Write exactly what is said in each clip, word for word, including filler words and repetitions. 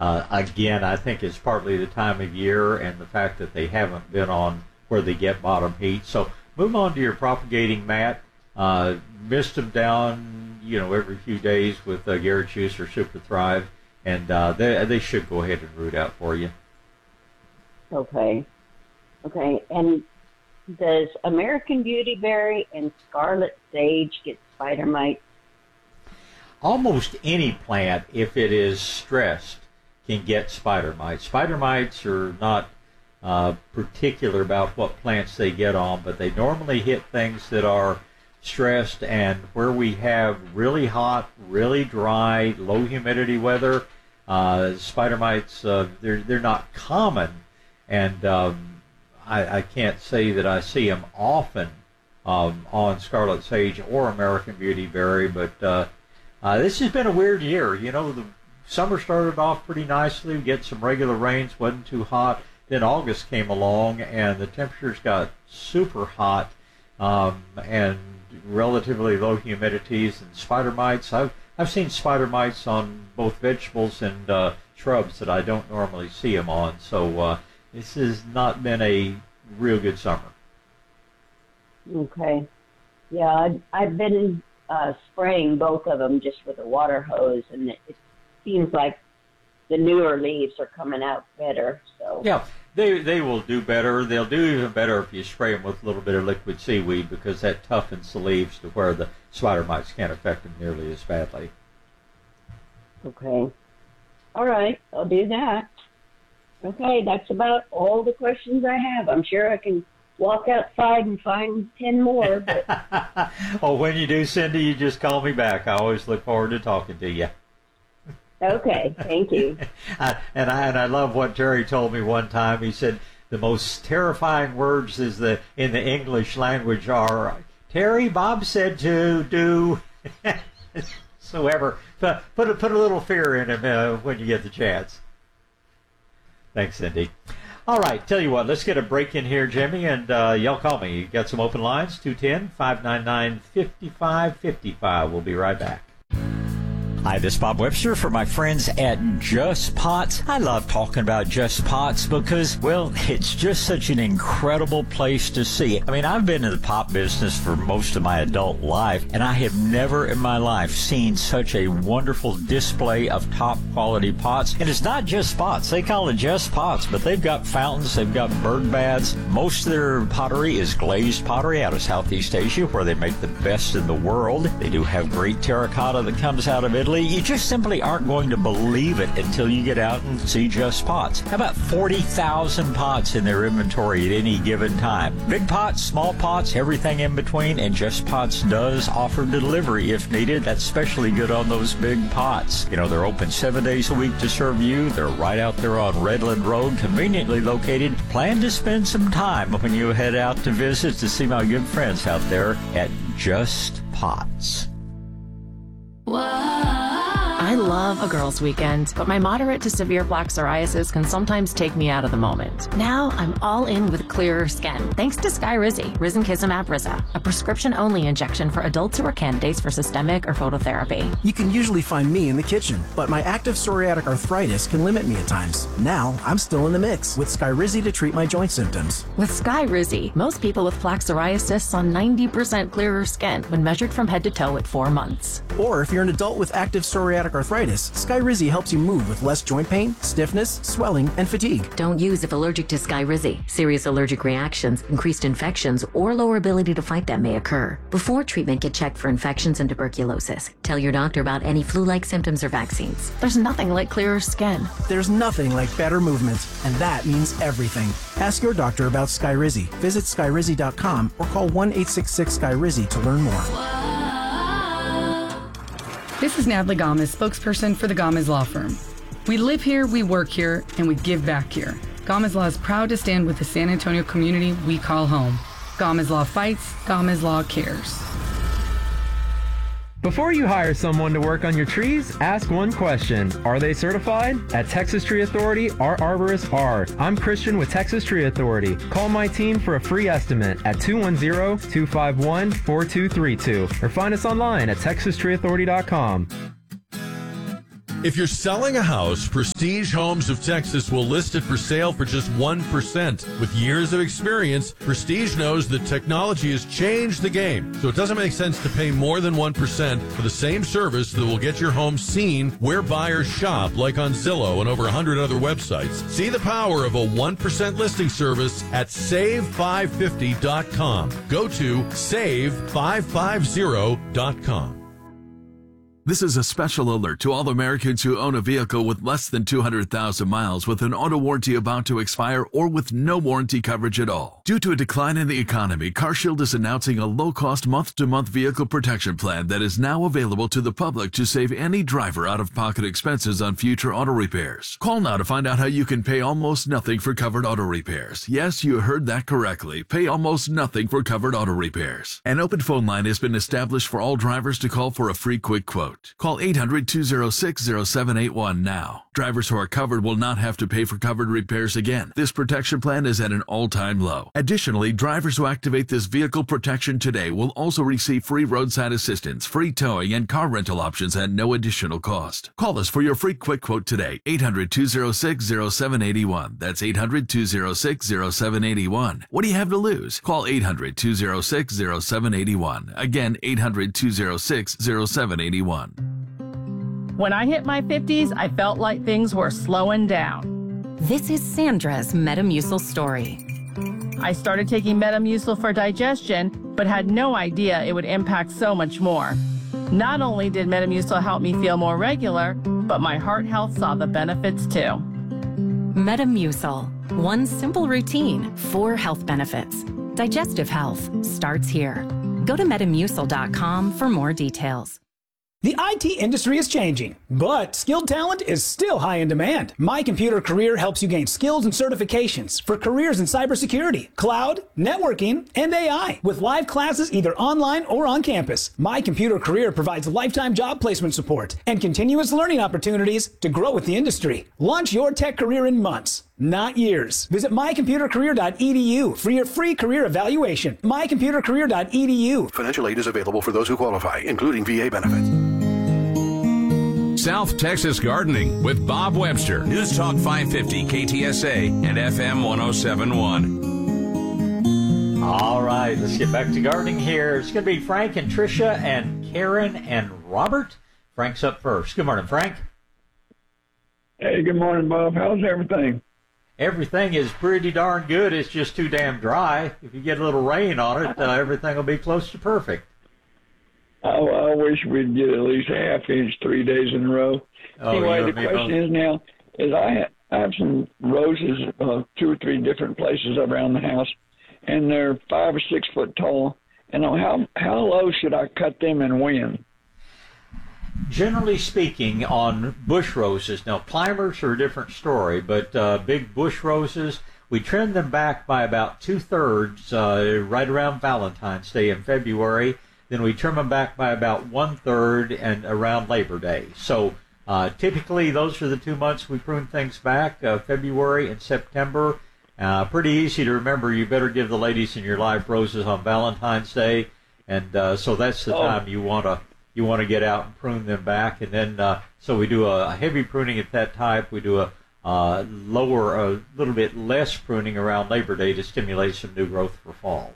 Uh, again, I think it's partly the time of year and the fact that they haven't been on where they get bottom heat. So move on to your propagating mat. Uh, mist them down, you know, every few days with uh, Garrett Juice or Super Thrive, and uh, they they should go ahead and root out for you. Okay. Okay. And does American Beautyberry and Scarlet Sage get spider mites? Almost any plant, if it is stressed, can get spider mites. Spider mites are not uh, particular about what plants they get on, but they normally hit things that are stressed, and where we have really hot, really dry, low humidity weather, uh, spider mites, uh, they're, they're not common, and um, I, I can't say that I see them often um, on Scarlet Sage or American Beautyberry, but uh, uh, this has been a weird year. You know, the summer started off pretty nicely, we get some regular rains, wasn't too hot, then August came along and the temperatures got super hot, um, and relatively low humidities and spider mites. I've, I've seen spider mites on both vegetables and uh, shrubs that I don't normally see them on, so uh, this has not been a real good summer. Okay. Yeah, I've, I've been uh, spraying both of them just with a water hose, and it, it seems like the newer leaves are coming out better. So yeah, they they will do better. They'll do even better if you spray them with a little bit of liquid seaweed, because that toughens the leaves to where the spider mites can't affect them nearly as badly. Okay. All right, I'll do that. Okay, that's about all the questions I have. I'm sure I can walk outside and find ten more. But oh, when you do, Cindy, you just call me back. I always look forward to talking to you. Okay, thank you. uh, and I and I love what Terry told me one time. He said the most terrifying words is the in the English language are Terry. Bob said to do. So ever put put a, put a little fear in him uh, when you get the chance. Thanks, Cindy. All right, tell you what, let's get a break in here, Jimmy, and uh, y'all call me. You got some open lines, two one zero, five nine nine, five five five five. We'll be right back. Hi, this is Bob Webster for my friends at Just Pots. I love talking about Just Pots because, well, it's just such an incredible place to see. I mean, I've been in the pot business for most of my adult life, and I have never in my life seen such a wonderful display of top quality pots. And it's not just pots. They call it Just Pots, but they've got fountains, they've got bird baths. Most of their pottery is glazed pottery out of Southeast Asia, where they make the best in the world. They do have great terracotta that comes out of Italy. You just simply aren't going to believe it until you get out and see Just Pots. How about forty thousand pots in their inventory at any given time? Big pots, small pots, everything in between, and Just Pots does offer delivery if needed. That's especially good on those big pots. You know, they're open seven days a week to serve you. They're right out there on Redland Road, conveniently located. Plan to spend some time when you head out to visit to see my good friends out there at Just Pots. I love a girls' weekend, but my moderate to severe plaque psoriasis can sometimes take me out of the moment. Now I'm all in with clearer skin, thanks to Skyrizi, Risankizumab Riza, a prescription-only injection for adults who are candidates for systemic or phototherapy. You can usually find me in the kitchen, but my active psoriatic arthritis can limit me at times. Now I'm still in the mix with Skyrizi to treat my joint symptoms. With Skyrizi, most people with plaque psoriasis saw ninety percent clearer skin when measured from head to toe at four months. Or if you're an adult with active psoriatic arthritis, Skyrizi helps you move with less joint pain, stiffness, swelling, and fatigue. Don't use if allergic to Skyrizi. Serious allergic reactions, increased infections, or lower ability to fight them may occur. Before treatment, get checked for infections and tuberculosis. Tell your doctor about any flu-like symptoms or vaccines. There's nothing like clearer skin. There's nothing like better movement, and that means everything. Ask your doctor about Skyrizi. Visit Skyrizi dot com or call one eight six six Skyrizi to learn more. This is Natalie Gomez, spokesperson for the Gomez Law Firm. We live here, we work here, and we give back here. Gomez Law is proud to stand with the San Antonio community we call home. Gomez Law fights, Gomez Law cares. Before you hire someone to work on your trees, ask one question. Are they certified? At Texas Tree Authority, our arborists are. I'm Christian with Texas Tree Authority. Call my team for a free estimate at two one zero, two five one, four two three two or find us online at texas tree authority dot com. If you're selling a house, Prestige Homes of Texas will list it for sale for just one percent. With years of experience, Prestige knows that technology has changed the game, so it doesn't make sense to pay more than one percent for the same service that will get your home seen where buyers shop, like on Zillow and over one hundred other websites. See the power of a one percent listing service at save five fifty dot com. Go to save five fifty dot com. This is a special alert to all Americans who own a vehicle with less than two hundred thousand miles with an auto warranty about to expire or with no warranty coverage at all. Due to a decline in the economy, CarShield is announcing a low-cost month-to-month vehicle protection plan that is now available to the public to save any driver out-of-pocket expenses on future auto repairs. Call now to find out how you can pay almost nothing for covered auto repairs. Yes, you heard that correctly. Pay almost nothing for covered auto repairs. An open phone line has been established for all drivers to call for a free quick quote. Call eight hundred, two oh six, oh seven eight one now. Drivers who are covered will not have to pay for covered repairs again. This protection plan is at an all-time low. Additionally, drivers who activate this vehicle protection today will also receive free roadside assistance, free towing, and car rental options at no additional cost. Call us for your free quick quote today. eight hundred, two oh six, oh seven eight one. That's eight hundred, two oh six, oh seven eight one. What do you have to lose? Call eight hundred, two oh six, oh seven eight one. Again, eight hundred, two oh six, oh seven eight one. When I hit my fifties, I felt like things were slowing down. This is Sandra's Metamucil story. I started taking Metamucil for digestion, but had no idea it would impact so much more. Not only did Metamucil help me feel more regular, but my heart health saw the benefits too. Metamucil. One simple routine, four health benefits. Digestive health starts here. Go to metamucil dot com for more details. The I T industry is changing, but skilled talent is still high in demand. My Computer Career helps you gain skills and certifications for careers in cybersecurity, cloud, networking, and A I, with live classes either online or on campus. My Computer Career provides lifetime job placement support and continuous learning opportunities to grow with the industry. Launch your tech career in months, not years. Visit my computer career dot e d u for your free career evaluation. my computer career dot e d u. Financial aid is available for those who qualify, including V A benefits. South Texas Gardening with Bob Webster. News Talk five fifty K T S A and F M one oh seven point one. All right, let's get back to gardening here. It's going to be Frank and Tricia and Karen and Robert. Frank's up first. Good morning, Frank. Hey, good morning, Bob. How's everything? Everything is pretty darn good. It's just too damn dry. If you get a little rain on it, uh, everything will be close to perfect. I, I wish we'd get at least a half inch three days in a row. Oh, anyway, the question is now, is I have some roses, uh, two or three different places around the house, and they're five or six foot tall. And how how low should I cut them and when? Generally speaking, on bush roses, now climbers are a different story, but uh, big bush roses, we trim them back by about two-thirds uh, right around Valentine's Day in February. Then we trim them back by about one-third and around Labor Day. So uh, typically those are the two months we prune things back, uh, February and September. Uh, pretty easy to remember. You better give the ladies in your life roses on Valentine's Day, and uh, so that's the oh. time you want to you want to get out and prune them back. And then uh, so we do a heavy pruning at that time. We do a uh, lower, a little bit less pruning around Labor Day to stimulate some new growth for fall.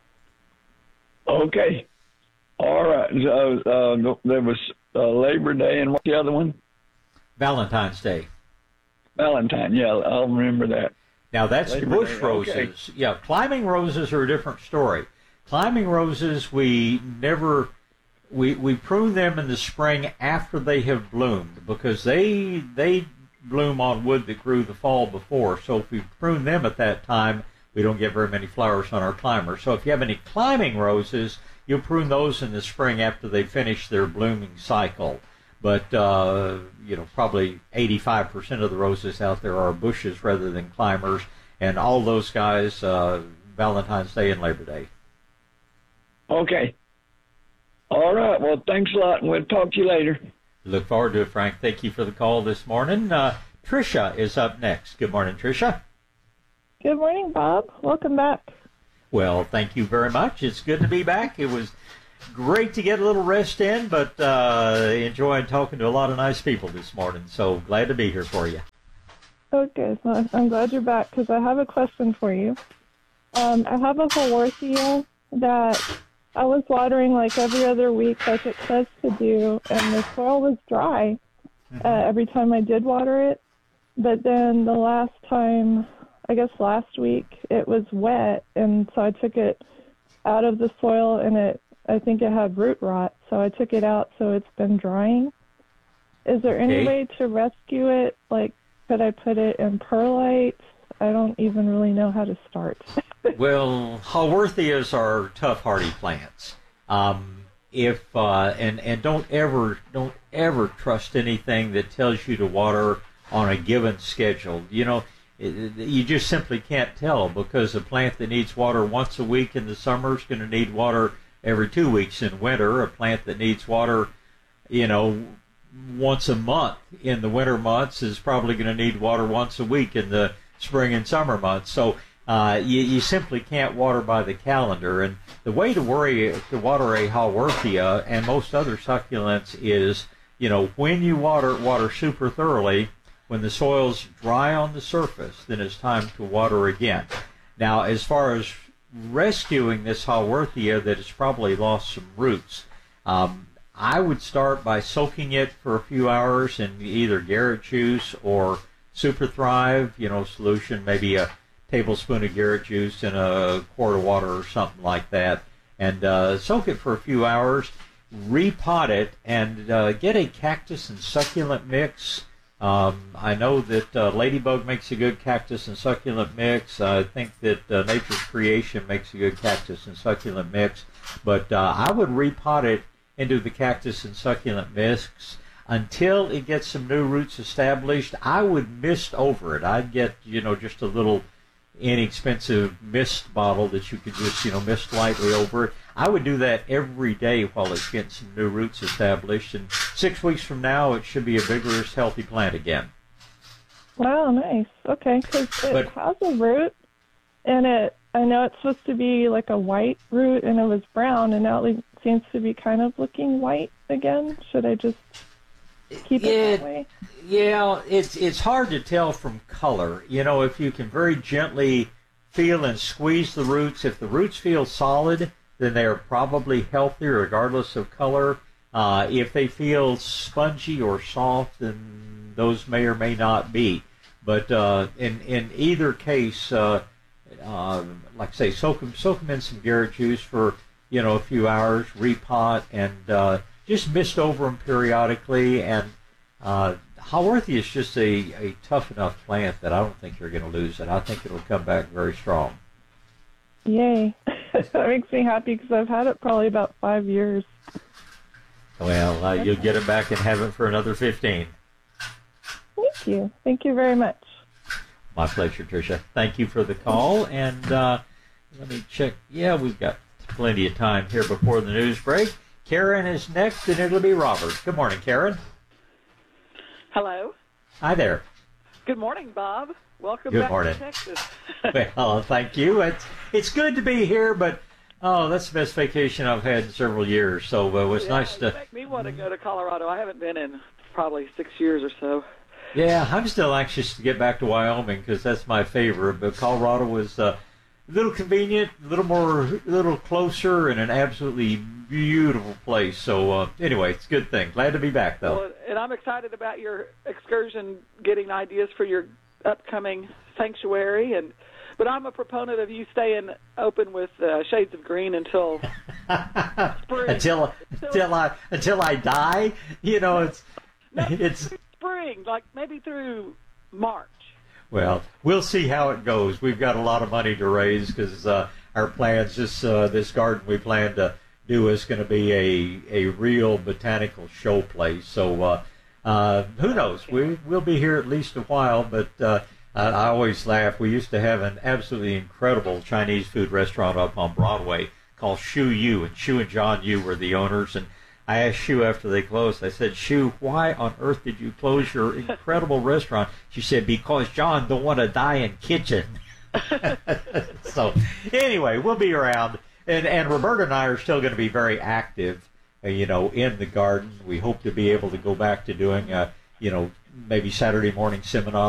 Okay. All right. So uh, there was uh, Labor Day, and what's the other one? Valentine's Day. Valentine, yeah, I'll remember that. Now that's Labor bush Day, roses. okay. Yeah, climbing roses are a different story. Climbing roses, we never, we we prune them in the spring after they have bloomed because they they bloom on wood that grew the fall before. So if we prune them at that time, we don't get very many flowers on our climbers. So if you have any climbing roses, you'll prune those in the spring after they finish their blooming cycle. But, uh, you know, probably eighty-five percent of the roses out there are bushes rather than climbers. And all those guys, uh, Valentine's Day and Labor Day. Okay. All right. Well, thanks a lot, and we'll talk to you later. Look forward to it, Frank. Thank you for the call this morning. Uh, Tricia is up next. Good morning, Tricia. Good morning, Bob. Welcome back. Well, thank you very much. It's good to be back. It was great to get a little rest in, but uh, enjoying talking to a lot of nice people this morning. So glad to be here for you. Okay, so I'm glad you're back because I have a question for you. Um, I have a Haworthia that I was watering like every other week like it says to do, and the soil was dry uh, every time I did water it. But then the last time, I guess last week, it was wet, and so I took it out of the soil, and it I think it had root rot, so I took it out, so it's been drying. Is there any Okay. way to rescue it? Like, could I put it in perlite? I don't even really know how to start. Well, Haworthias are tough, hardy plants. Um, if uh, and and don't ever don't ever trust anything that tells you to water on a given schedule. You know, it, it- you just simply can't tell, because a plant that needs water once a week in the summer is going to need water every two weeks in winter. A plant that needs water, you know, once a month in the winter months is probably going to need water once a week in the spring and summer months. So uh, you, you simply can't water by the calendar. And the way to worry to water a Haworthia and most other succulents is, you know, when you water, water super thoroughly. When the soil's dry on the surface, then it's time to water again. Now, as far as rescuing this Haworthia that has probably lost some roots, um, I would start by soaking it for a few hours in either Garrett juice or Super Thrive, you know, solution, maybe a tablespoon of Garrett juice in a quart of water or something like that, and uh, soak it for a few hours, repot it, and uh, get a cactus and succulent mix. Um, I know that uh, Ladybug makes a good cactus and succulent mix. I think that uh, Nature's Creation makes a good cactus and succulent mix. But uh, I would repot it into the cactus and succulent mix until it gets some new roots established. I would mist over it. I'd get, you know, just a little inexpensive mist bottle that you could just, you know, mist lightly over it. I would do that every day while it's getting some new roots established, and six weeks from now it should be a vigorous, healthy plant again. Wow, nice. Okay, because it But- has a root, and it I know it's supposed to be like a white root, and it was brown, and now it seems to be kind of looking white again. Should I just keep it that way? Yeah, it's it's hard to tell from color. You know, if you can very gently feel and squeeze the roots, if the roots feel solid, then they are probably healthy regardless of color. Uh, if they feel spongy or soft, then those may or may not be. But uh, in in either case, uh, uh, like I say, soak them soak them in some Garrett juice for, you know, a few hours, repot, and uh, just mist over them periodically. And uh, Haworthia is just a, a tough enough plant that I don't think you're going to lose it. I think it'll come back very strong. Yay. That makes me happy because I've had it probably about five years. Well, uh, you'll get it back and have it for another fifteen. Thank you. Thank you very much. My pleasure, Tricia. Thank you for the call. And uh, let me check. Yeah, we've got plenty of time here before the news break. Karen is next, and it'll be Robert. Good morning, Karen. Hello. Hi there. Good morning, Bob. Welcome Good back morning. to Texas. Well, thank you. It's it's good to be here, but oh, that's the best vacation I've had in several years. So uh, it was yeah, nice you to. make me want to go to Colorado. I haven't been in probably six years or so. Yeah, I'm still anxious to get back to Wyoming because that's my favorite. But Colorado was uh, a little convenient, a little more, a little closer, and an absolutely beautiful place. So uh, anyway, it's a good thing. Glad to be back, though. Well, and I'm excited about your excursion, getting ideas for your upcoming sanctuary. And but I'm a proponent of you staying open with uh, Shades of Green until spring. until until I until I die, you know, it's no, it's. Spring, like maybe through March. Well, we'll see how it goes. We've got a lot of money to raise because uh, our plans, this uh, this garden we plan to do is going to be a a real botanical show place. So uh, uh, who knows? We we'll be here at least a while. But uh, I, I always laugh. We used to have an absolutely incredible Chinese food restaurant up on Broadway called Shu Yu, and Shu and John Yu were the owners. And I asked Shu after they closed, I said, Shu, why on earth did you close your incredible restaurant? She said, because John don't want to die in kitchen. So anyway, we'll be around. and, and Roberta and I are still going to be very active, uh, you know, in the garden. We hope to be able to go back to doing, uh, you know, maybe Saturday morning seminar